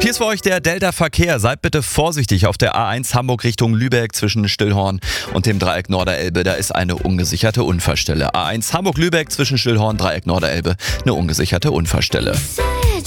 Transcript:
Hier ist für euch der Delta-Verkehr. Seid bitte vorsichtig auf der A1 Hamburg Richtung Lübeck zwischen Stillhorn und dem Dreieck Norderelbe. Da ist eine ungesicherte Unfallstelle. A1 Hamburg-Lübeck zwischen Stillhorn, Dreieck Norderelbe, eine ungesicherte Unfallstelle.